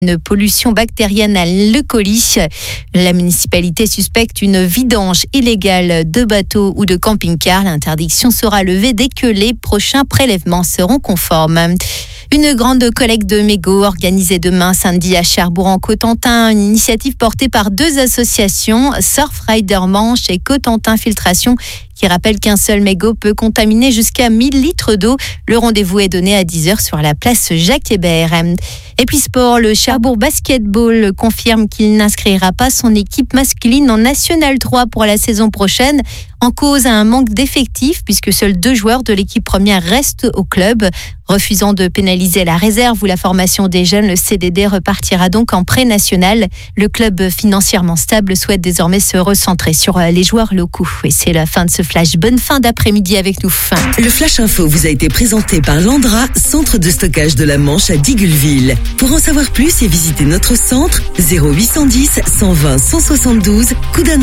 une pollution bactérienne à l'E. coli. La municipalité suspecte une vidange illégale de bateaux ou de camping-cars. L'interdiction sera levée dès que les prochains prélèvements seront conformes. Une grande collecte de mégots organisée demain samedi à Cherbourg-en-Cotentin. Une initiative portée par deux associations, Surfrider Manche et Cotentin Filtration, qui rappelle qu'un seul mégot peut contaminer jusqu'à 1000 litres d'eau. Le rendez-vous est donné à 10h sur la place Jacques-Hébert. Et puis sport, le Cherbourg Basketball confirme qu'il n'inscrira pas son équipe masculine en National 3 pour la saison prochaine. En cause un manque d'effectifs puisque seuls 2 joueurs de l'équipe première restent au club. Refusant de pénaliser la réserve ou la formation des jeunes, le CDD repartira donc en pré-national. Le club financièrement stable souhaite désormais se recentrer sur les joueurs locaux. Et c'est la fin de ce flash. Bonne fin d'après-midi avec nous. Le Flash Info vous a été présenté par Landra, centre de stockage de la Manche à Digoulville. Pour en savoir plus et visiter notre centre, 0810 120 172, coup d'un